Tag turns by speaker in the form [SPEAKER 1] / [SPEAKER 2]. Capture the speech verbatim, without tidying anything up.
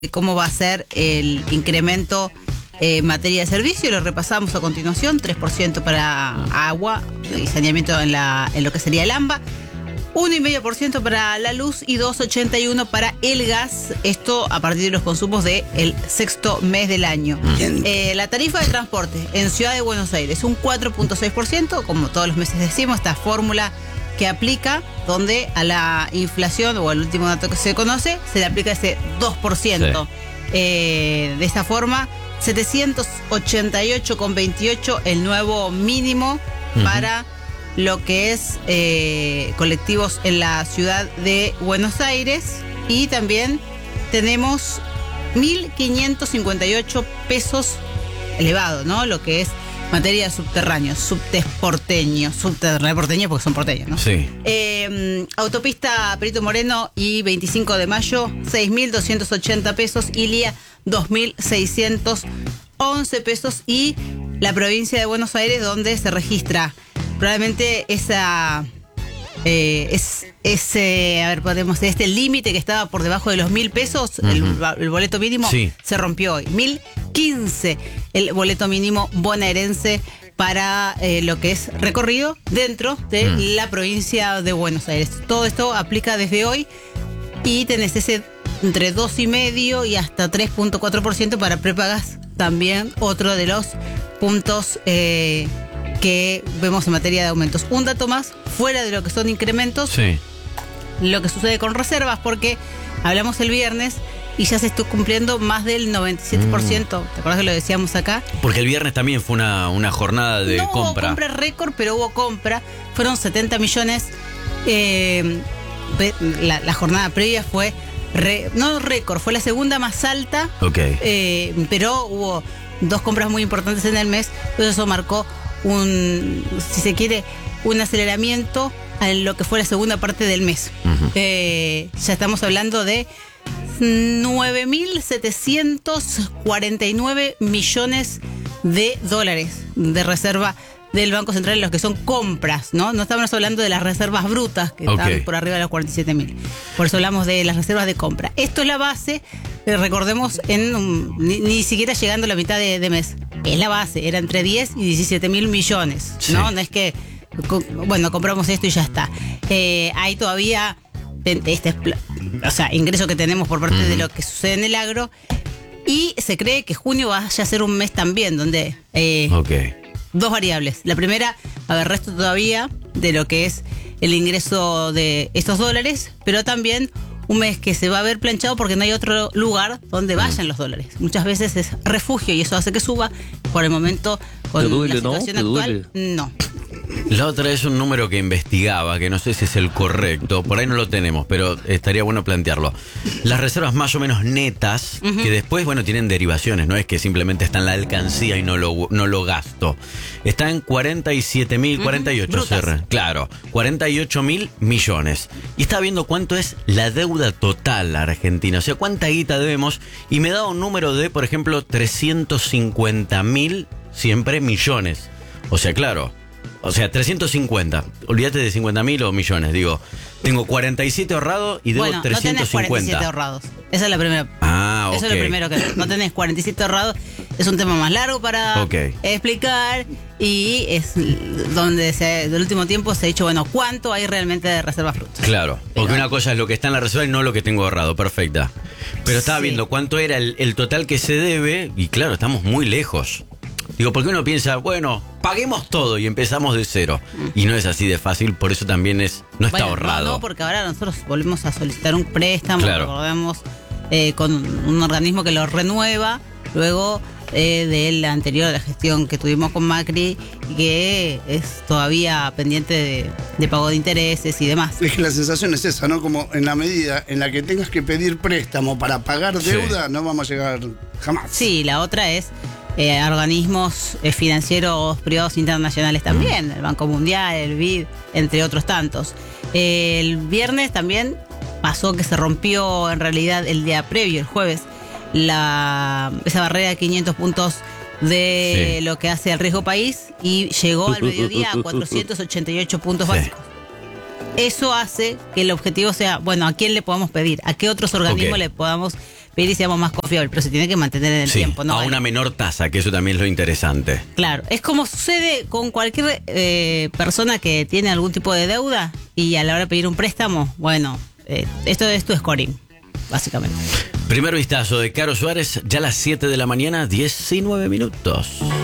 [SPEAKER 1] cómo va a ser el incremento eh, en materia de servicio. Lo repasamos a continuación: tres por ciento para agua y saneamiento en, la, en lo que sería el AMBA, uno coma cinco por ciento para la luz y dos coma ochenta y uno por ciento para el gas. Esto a partir de los consumos del sexto mes del año. Eh, la tarifa de transporte en Ciudad de Buenos Aires, un cuatro punto seis por ciento, como todos los meses decimos, esta fórmula que aplica, donde a la inflación, o al último dato que se conoce, se le aplica ese dos por ciento. Sí. Eh, de esta forma, setecientos ochenta y ocho coma veintiocho el nuevo mínimo uh-huh. para lo que es eh, colectivos en la ciudad de Buenos Aires. Y también tenemos mil quinientos cincuenta y ocho pesos elevado, ¿no? Lo que es materia de subterráneos, subtesporteños, subterráneo porteño porque son porteños, ¿no?
[SPEAKER 2] Sí.
[SPEAKER 1] Eh, autopista Perito Moreno y veinticinco de mayo, seis mil doscientos ochenta pesos. Ilia, dos mil seiscientos once pesos. Y la provincia de Buenos Aires, donde se registra probablemente esa... Eh, es ese, a ver, podemos decir, este límite que estaba por debajo de los mil pesos, uh-huh. el, el boleto mínimo, sí. se rompió hoy. Mil quince el boleto mínimo bonaerense para eh, lo que es recorrido dentro de uh-huh. la provincia de Buenos Aires. Todo esto aplica desde hoy y tenés ese entre dos y medio y hasta tres punto cuatro por ciento para prepagas, también otro de los puntos eh, que vemos en materia de aumentos. Un dato más, fuera de lo que son incrementos,
[SPEAKER 2] sí.
[SPEAKER 1] lo que sucede con reservas, porque hablamos el viernes y ya se está cumpliendo más del noventa y siete por ciento. Mm. ¿Te acuerdas que lo decíamos acá?
[SPEAKER 2] Porque el viernes también fue una, una jornada de
[SPEAKER 1] no
[SPEAKER 2] compra.
[SPEAKER 1] No hubo compra récord, pero hubo compra. Fueron setenta millones. Eh, la, la jornada previa fue, re, no récord, fue la segunda más alta.
[SPEAKER 2] Ok.
[SPEAKER 1] Eh, pero hubo dos compras muy importantes en el mes. Entonces eso marcó un, si se quiere, un aceleramiento en lo que fue la segunda parte del mes. Uh-huh. Eh, ya estamos hablando de nueve mil setecientos cuarenta y nueve millones de dólares de reserva del Banco Central en los que son compras, ¿no? No estamos hablando de las reservas brutas, que okay. están por arriba de los cuarenta y siete mil. Por eso hablamos de las reservas de compra. Esto es la base, eh, recordemos, en um, ni, ni siquiera llegando a la mitad de, de mes. Es la base, era entre diez y diecisiete mil millones,
[SPEAKER 2] sí.
[SPEAKER 1] ¿no? No es que, bueno, compramos esto y ya está. Eh, hay todavía este, o sea, ingreso que tenemos por parte mm. de lo que sucede en el agro. Y se cree que junio vaya a ser un mes también donde... Eh,
[SPEAKER 2] okay.
[SPEAKER 1] Dos variables. La primera, a ver, resto todavía de lo que es el ingreso de estos dólares, pero también un mes que se va a ver planchado porque no hay otro lugar donde vayan los dólares. Muchas veces es refugio y eso hace que suba. Por el momento, con
[SPEAKER 3] duele,
[SPEAKER 1] la situación
[SPEAKER 3] ¿no?
[SPEAKER 1] actual, no.
[SPEAKER 2] La otra es un número que investigaba, que no sé si es el correcto, por ahí no lo tenemos, pero estaría bueno plantearlo. Las reservas más o menos netas, uh-huh. que después, bueno, tienen derivaciones, no es que simplemente está en la alcancía y no lo, no lo gasto. Está en cuarenta y siete mil, uh-huh. cuarenta y ocho, cierre. Claro, cuarenta y ocho mil millones. Y estaba viendo cuánto es la deuda total argentina, o sea, cuánta guita debemos, y me da un número de, por ejemplo, trescientos cincuenta mil siempre millones. O sea, claro... O sea, trescientos cincuenta. Olvídate de cincuenta mil o millones, digo. Tengo cuarenta y siete ahorrados y debo
[SPEAKER 1] bueno,
[SPEAKER 2] trescientos cincuenta.
[SPEAKER 1] No tenés cuarenta y siete ahorrados. Esa es la primera.
[SPEAKER 2] Ah, ok.
[SPEAKER 1] Eso es lo primero que no tenés cuarenta y siete ahorrados. Es un tema más largo para
[SPEAKER 2] okay.
[SPEAKER 1] explicar. Y es donde se, del último tiempo se ha dicho, bueno, ¿cuánto hay realmente de reservas frutas?
[SPEAKER 2] Claro, porque Pero, una cosa es lo que está en la reserva y no lo que tengo ahorrado. Perfecta. Pero estaba sí. viendo cuánto era el, el total que se debe y claro, estamos muy lejos. Digo, porque uno piensa, bueno, paguemos todo y empezamos de cero. Mm. Y no es así de fácil, por eso también es no está
[SPEAKER 1] bueno,
[SPEAKER 2] ahorrado.
[SPEAKER 1] No, no, porque ahora nosotros volvemos a solicitar un préstamo,
[SPEAKER 2] claro.
[SPEAKER 1] recordemos, eh, con un organismo que lo renueva, luego eh, de la anterior, la gestión que tuvimos con Macri, que es todavía pendiente de, de pago de intereses y demás.
[SPEAKER 4] Es que la sensación es esa, ¿no? Como en la medida en la que tengas que pedir préstamo para pagar deuda, sí. no vamos a llegar jamás. Sí,
[SPEAKER 1] la otra es... Eh, organismos eh, financieros privados internacionales también, mm. el Banco Mundial, el B I D, entre otros tantos. Eh, el viernes también pasó que se rompió en realidad el día previo, el jueves, la esa barrera de quinientos puntos de sí. lo que hace el riesgo país y llegó al mediodía a cuatrocientos ochenta y ocho puntos sí. básicos. Eso hace que el objetivo sea, bueno, ¿a quién le podamos pedir? ¿A qué otros organismos okay. le podamos pedir y seamos más confiables, pero se tiene que mantener en el
[SPEAKER 2] Sí,
[SPEAKER 1] tiempo, ¿no?
[SPEAKER 2] a
[SPEAKER 1] vale.
[SPEAKER 2] una menor tasa, que eso también es lo interesante.
[SPEAKER 1] Claro, es como sucede con cualquier eh, persona que tiene algún tipo de deuda y a la hora de pedir un préstamo, bueno, eh, esto es tu scoring, básicamente.
[SPEAKER 2] Primer vistazo de Caro Suárez, ya a las siete de la mañana, diecinueve minutos.